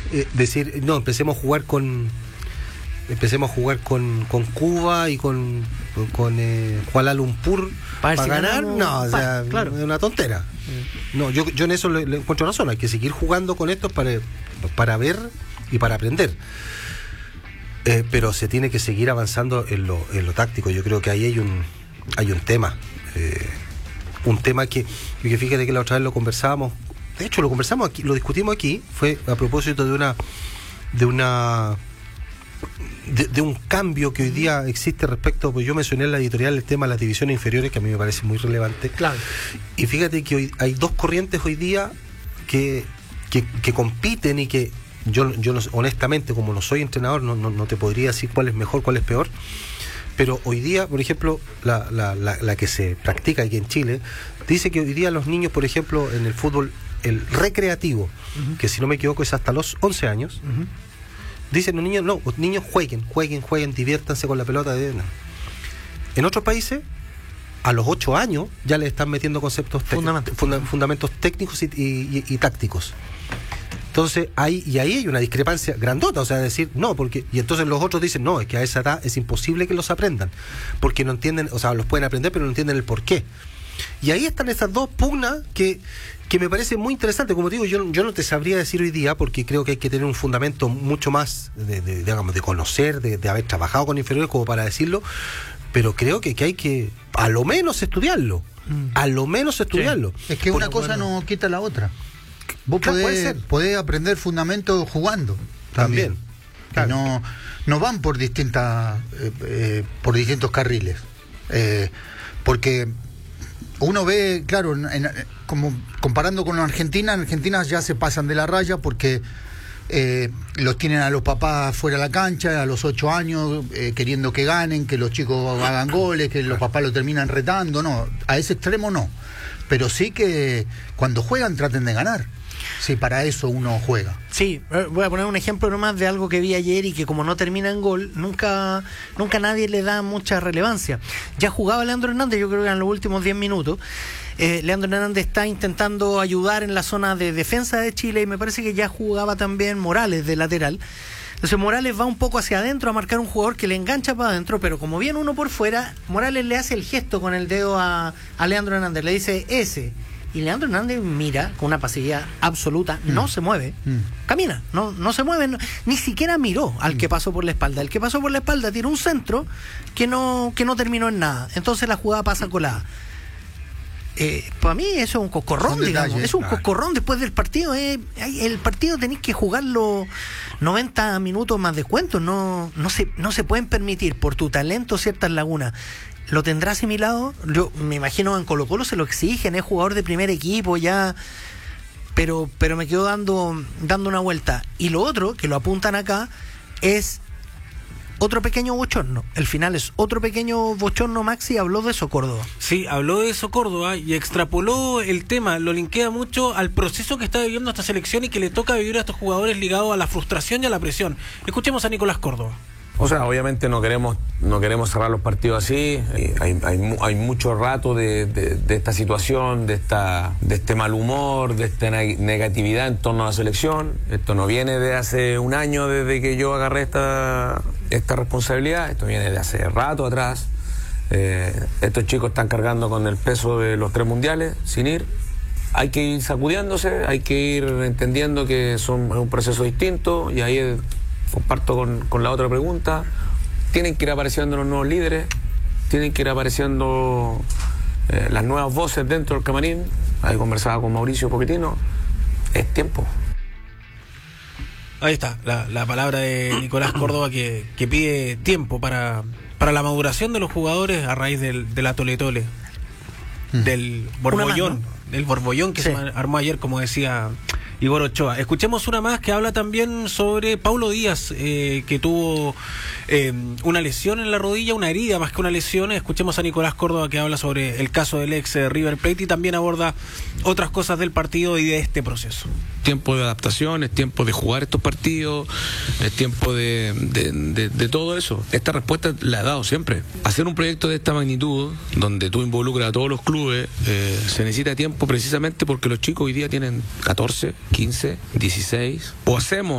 decir, no, empecemos a jugar con Cuba y con Kuala Lumpur para ganar, no, o sea, claro, es una tontera. No, yo en eso le encuentro razón, hay que seguir jugando con esto para ver y para aprender. Pero se tiene que seguir avanzando en lo táctico. Yo creo que ahí hay un tema. Un tema que fíjate que la otra vez lo conversábamos. De hecho, lo conversamos aquí, lo discutimos aquí. Fue a propósito de un cambio que hoy día existe respecto, pues yo mencioné en la editorial el tema de las divisiones inferiores, que a mí me parece muy relevante. Claro. Y fíjate que hoy hay dos corrientes hoy día que compiten y que yo no, honestamente, como no soy entrenador, no te podría decir cuál es mejor, cuál es peor. Pero hoy día, por ejemplo, la que se practica aquí en Chile, dice que hoy día los niños, por ejemplo, en el fútbol, el recreativo, que si no me equivoco es hasta los 11 años, dicen los niños, no, los niños jueguen, diviértanse con la pelota. En otros países, a los 8 años, ya le están metiendo conceptos fundamentos técnicos y tácticos. Entonces, ahí hay una discrepancia grandota, o sea, decir, no, porque, y entonces los otros dicen, no, es que a esa edad es imposible que los aprendan, porque no entienden, o sea, los pueden aprender, pero no entienden el porqué. Y ahí están esas dos pugnas que me parece muy interesante. Como digo, yo no te sabría decir hoy día, porque creo que hay que tener un fundamento mucho más de conocer, de haber trabajado con inferiores como para decirlo, pero creo que hay que a lo menos estudiarlo. Sí. Es que una cosa no quita la otra. Vos podés aprender fundamentos jugando también. Claro. No van por distintos carriles. Porque uno ve, claro, como comparando con Argentina, en Argentina ya se pasan de la raya porque los tienen a los papás fuera de la cancha a los 8 años, queriendo que ganen, que los chicos hagan goles, que los papás lo terminan retando. No, a ese extremo no. Pero sí que cuando juegan traten de ganar. Sí, para eso uno juega. Sí, voy a poner un ejemplo nomás de algo que vi ayer y que como no termina en gol, nunca nadie le da mucha relevancia. Ya jugaba Leandro Hernández, yo creo que en los últimos 10 minutos. Leandro Hernández está intentando ayudar en la zona de defensa de Chile y me parece que ya jugaba también Morales de lateral. Entonces Morales va un poco hacia adentro a marcar un jugador que le engancha para adentro, pero como viene uno por fuera, Morales le hace el gesto con el dedo a Leandro Hernández, le dice ese. Y Leandro Hernández mira con una pasividad absoluta, no se mueve, camina, no se mueve, ni siquiera miró al que pasó por la espalda. El que pasó por la espalda tiró un centro que no terminó en nada. Entonces la jugada pasa colada. Para mí eso es un coscorrón, digamos. Es un coscorrón después del partido. El partido tenéis que jugarlo 90 minutos más descuentos. No se pueden permitir por tu talento ciertas lagunas. ¿Lo tendrá asimilado? Yo me imagino en Colo-Colo se lo exigen, es jugador de primer equipo ya, pero me quedo dando una vuelta. Y lo otro, que lo apuntan acá, es otro pequeño bochorno. El final es otro pequeño bochorno. Maxi habló de eso Córdoba. Sí, habló de eso Córdoba y extrapoló el tema, lo linkea mucho al proceso que está viviendo esta selección y que le toca vivir a estos jugadores ligados a la frustración y a la presión. Escuchemos a Nicolás Córdoba. O sea, obviamente no queremos cerrar los partidos así. Hay mucho rato de esta situación, de este mal humor, de esta negatividad en torno a la selección. Esto no viene de hace un año desde que yo agarré esta responsabilidad. Esto viene de hace rato atrás. Estos chicos están cargando con el peso de los 3 mundiales sin ir. Hay que ir sacudiéndose, hay que ir entendiendo que es un proceso distinto y ahí comparto con la otra pregunta. Tienen que ir apareciendo los nuevos líderes, tienen que ir apareciendo las nuevas voces dentro del camarín. Ahí conversaba con Mauricio Pochettino. Es tiempo. Ahí está, la palabra de Nicolás Córdoba que pide tiempo para la maduración de los jugadores a raíz de la tole-tole, del borbollón, del borbollón que se armó ayer, como decía Igor Ochoa. Escuchemos una más que habla también sobre Paulo Díaz, que tuvo una lesión en la rodilla, una herida más que una lesión. Escuchemos a Nicolás Córdoba que habla sobre el caso del ex River Plate y también aborda otras cosas del partido y de este proceso. Tiempo de adaptación, es tiempo de jugar estos partidos, es tiempo de todo eso. Esta respuesta la he dado siempre. Hacer un proyecto de esta magnitud, donde tú involucras a todos los clubes, se necesita tiempo precisamente porque los chicos hoy día tienen 14, 15, 16. O hacemos